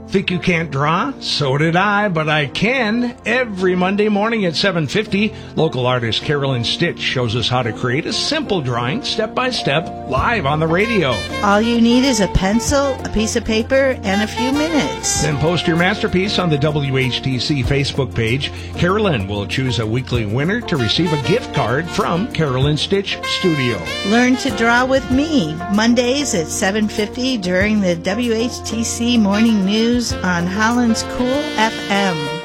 Think you can't draw? So did I, but I can. Every Monday morning at 7:50, local artist Carolyn Stitch shows us how to create a simple drawing, step by step, live on the radio. All you need is a pencil, a piece of paper, and a few minutes. Then post your masterpiece on the WHTC Facebook page. Carolyn will choose a weekly winner to receive a gift card from Carolyn Stitch Studio. Learn to draw with me, Mondays at 7:50 during the WHTC Morning News on Holland's Cool FM.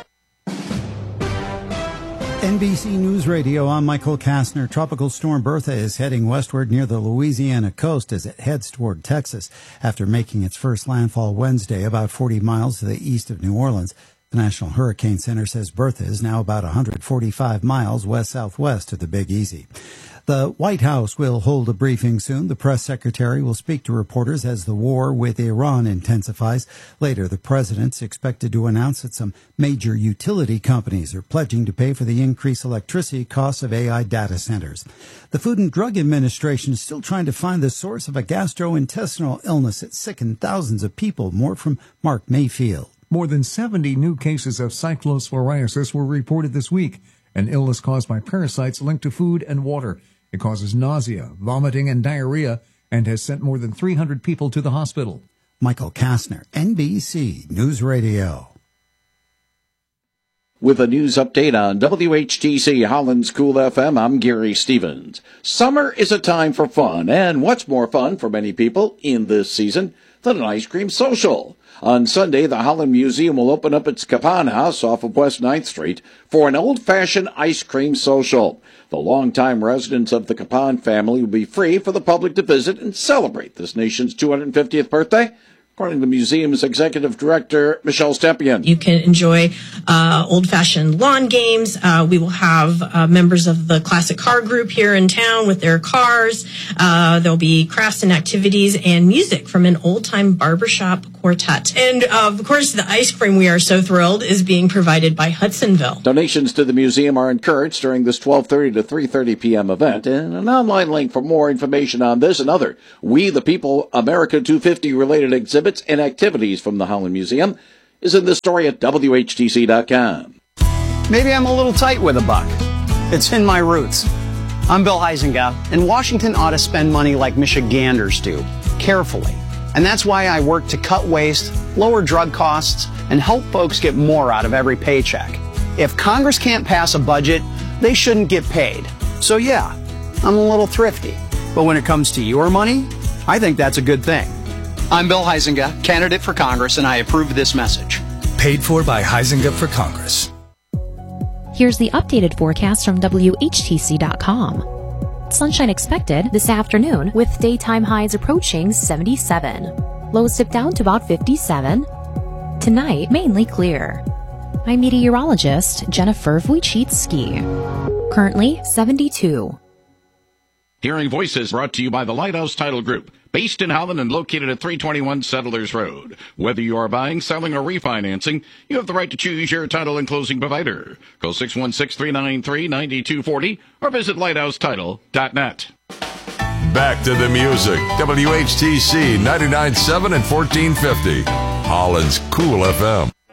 NBC News Radio, I'm Michael Kastner. Tropical storm Bertha is heading westward near the Louisiana coast as it heads toward Texas after making its first landfall Wednesday about 40 miles to the east of New Orleans. The National Hurricane Center says Bertha is now about 145 miles west-southwest of the Big Easy. The White House will hold a briefing soon. The press secretary will speak to reporters as the war with Iran intensifies. Later, the president's expected to announce that some major utility companies are pledging to pay for the increased electricity costs of AI data centers. The Food and Drug Administration is still trying to find the source of a gastrointestinal illness that sickened thousands of people. More from Mark Mayfield. More than 70 new cases of cyclosporiasis were reported this week, an illness caused by parasites linked to food and water. It causes nausea, vomiting, and diarrhea, and has sent more than 300 people to the hospital. Michael Kastner, NBC News Radio. With a news update on WHTC Holland's Cool FM, I'm Gary Stevens. Summer is a time for fun, and what's more fun for many people in this season than an ice cream social? On Sunday, the Holland Museum will open up its Capon House off of West 9th Street for an old-fashioned ice cream social. The longtime residents of the Capon family will be free for the public to visit and celebrate this nation's 250th birthday, according to the museum's executive director, Michelle Stepien. You can enjoy old-fashioned lawn games. We will have members of the classic car group here in town with their cars. There'll be crafts and activities and music from an old-time barbershop quartet. And, of course, the ice cream, we are so thrilled, is being provided by Hudsonville. Donations to the museum are encouraged during this 12:30 to 3:30 p.m. event. And an online link for more information on this and other We the People America 250-related exhibits and activities from the Holland Museum is in this story at WHTC.com. Maybe I'm a little tight with a buck. It's in my roots. I'm Bill Huizenga, and Washington ought to spend money like Michiganders do, carefully. And that's why I work to cut waste, lower drug costs, and help folks get more out of every paycheck. If Congress can't pass a budget, they shouldn't get paid. So yeah, I'm a little thrifty. But when it comes to your money, I think that's a good thing. I'm Bill Huizenga, candidate for Congress, and I approve this message. Paid for by Huizenga for Congress. Here's the updated forecast from WHTC.com. Sunshine expected this afternoon with daytime highs approaching 77. Lows dip down to about 57. Tonight, mainly clear. I'm meteorologist Jennifer Wojcicki. Currently 72. Hearing Voices brought to you by the Lighthouse Title Group, based in Holland and located at 321 Settlers Road. Whether you are buying, selling, or refinancing, you have the right to choose your title and closing provider. Call 616-393-9240 or visit lighthousetitle.net. Back to the music. WHTC 99.7 and 1450. Holland's Cool FM.